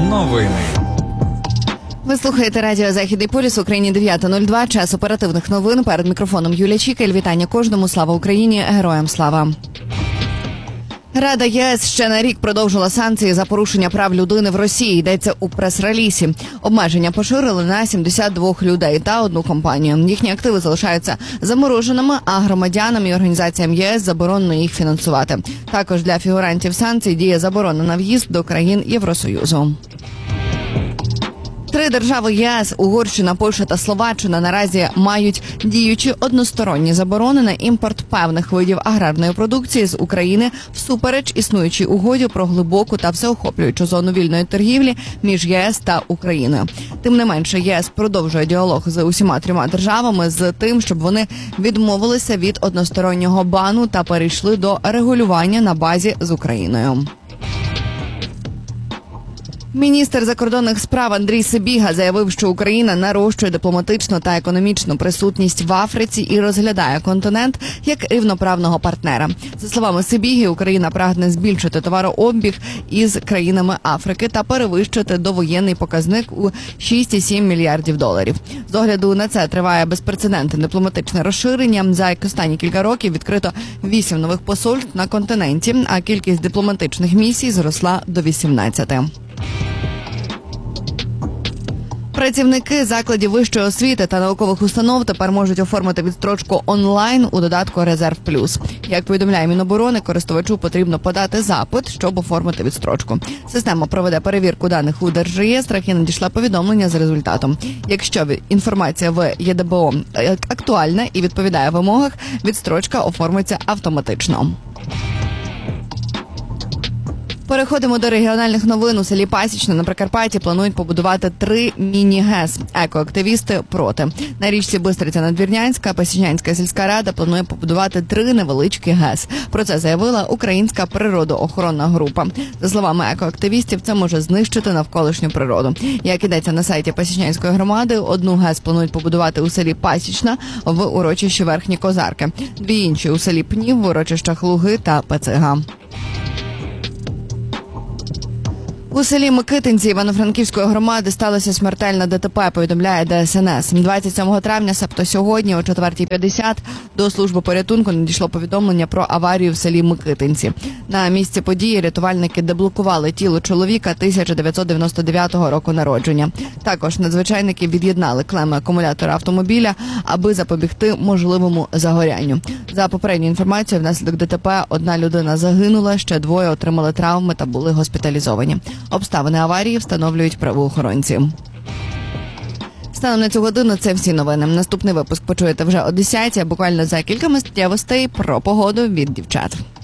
Новини. Ви слухаєте радіо «Західний полюс», в Україні 9:02, час оперативних новин. Перед мікрофоном Юлія Чікель. Вітання кожному. Слава Україні, героям слава. Рада ЄС ще на рік продовжила санкції за порушення прав людини в Росії, йдеться у прес-релісі. Обмеження поширили на 72 людей та одну компанію. Їхні активи залишаються замороженими, а громадянам і організаціям ЄС заборонено їх фінансувати. Також для фігурантів санкцій діє заборона на в'їзд до країн Євросоюзу. 3 держави ЄС – Угорщина, Польща та Словаччина – наразі мають діючі односторонні заборони на імпорт певних видів аграрної продукції з України всупереч існуючій угоді про глибоку та всеохоплюючу зону вільної торгівлі між ЄС та Україною. Тим не менше, ЄС продовжує діалог з усіма 3 державами з тим, щоб вони відмовилися від одностороннього бану та перейшли до регулювання на базі з Україною. Міністр закордонних справ Андрій Сибіга заявив, що Україна нарощує дипломатичну та економічну присутність в Африці і розглядає континент як рівноправного партнера. За словами Сибіги, Україна прагне збільшити товарообіг із країнами Африки та перевищити довоєнний показник у $6,7 мільярдів. З огляду на це триває безпрецедентне дипломатичне розширення. За останні кілька років відкрито 8 нових посольств на континенті, а кількість дипломатичних місій зросла до 18. Працівники закладів вищої освіти та наукових установ тепер можуть оформити відстрочку онлайн у додатку «Резерв Плюс». Як повідомляє Міноборони, користувачу потрібно подати запит, щоб оформити відстрочку. Система проведе перевірку даних у Держреєстрах і надійшла повідомлення з результатом. Якщо інформація в ЄДБО актуальна і відповідає вимогах, відстрочка оформиться автоматично. Переходимо до регіональних новин. У селі Пасічне на Прикарпатті планують побудувати 3 міні-ГЕС. Екоактивісти проти. На річці Бистриця-Надвірнянська Пасічнянська сільська рада планує побудувати 3 невеличкі ГЕС. Про це заявила Українська природоохоронна група. За словами екоактивістів, це може знищити навколишню природу. Як ідеться на сайті Пасічнянської громади, 1 ГЕС планують побудувати у селі Пасічна в урочищі Верхні Козарки, 2 інші у селі Пнів в урочищах Луги та Пецига. У селі Микитинці Івано-Франківської громади сталося смертельне ДТП, повідомляє ДСНС. 27 травня, себто сьогодні, о 4:50, до служби порятунку надійшло повідомлення про аварію в селі Микитинці. На місці події рятувальники деблокували тіло чоловіка 1999 року народження. Також надзвичайники від'єднали клеми акумулятора автомобіля, аби запобігти можливому загорянню. За попередньою інформацією, внаслідок ДТП 1 людина загинула, ще 2 отримали травми та були госпіталізовані. Обставини аварії встановлюють правоохоронці. Станом на цю годину це всі новини. Наступний випуск почуєте вже о 10:00, а буквально за кілька миттєвостей про погоду від дівчат.